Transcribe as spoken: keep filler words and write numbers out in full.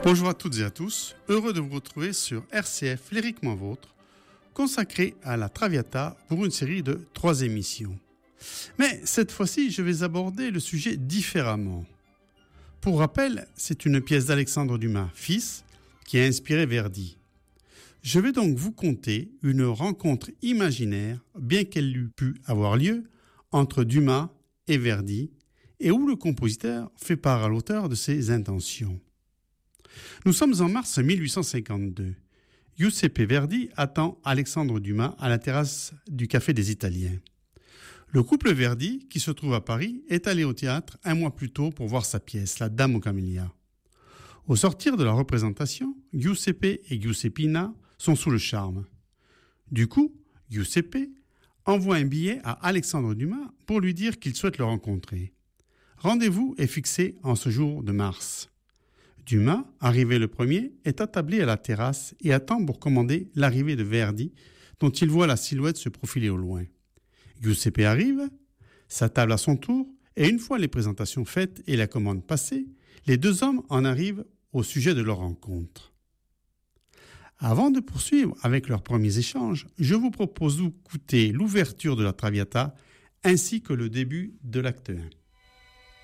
Bonjour à toutes et à tous, heureux de vous retrouver sur R C F Lyriquement Vôtre, consacré à la Traviata pour une série de trois émissions. Mais cette fois-ci, je vais aborder le sujet différemment. Pour rappel, c'est une pièce d'Alexandre Dumas, fils, qui a inspiré Verdi. Je vais donc vous conter une rencontre imaginaire, bien qu'elle eût pu avoir lieu, entre Dumas et Verdi, et où le compositeur fait part à l'auteur de ses intentions. Nous sommes en mars mille huit cent cinquante-deux. Giuseppe Verdi attend Alexandre Dumas à la terrasse du Café des Italiens. Le couple Verdi, qui se trouve à Paris, est allé au théâtre un mois plus tôt pour voir sa pièce, La Dame aux camélias. Au sortir de la représentation, Giuseppe et Giuseppina sont sous le charme. Du coup, Giuseppe envoie un billet à Alexandre Dumas pour lui dire qu'il souhaite le rencontrer. Rendez-vous est fixé en ce jour de mars. Dumas, arrivé le premier, est attablé à la terrasse et attend pour commander l'arrivée de Verdi, dont il voit la silhouette se profiler au loin. Giuseppe arrive, s'attable à son tour, et une fois les présentations faites et la commande passée, les deux hommes en arrivent au sujet de leur rencontre. Avant de poursuivre avec leurs premiers échanges, je vous propose d'écouter l'ouverture de la Traviata ainsi que le début de l'acte un.